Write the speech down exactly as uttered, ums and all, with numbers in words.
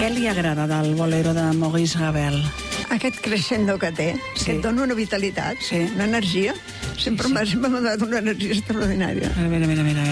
Què li agrada del bolero de Maurice Ravel? Aquest crescendo que té, Sí. que et dona una vitalitat, Sí. una energia, sempre Sí, sí. m'ha sempre m'ha donat una energia extraordinària. Mira, mira, mira.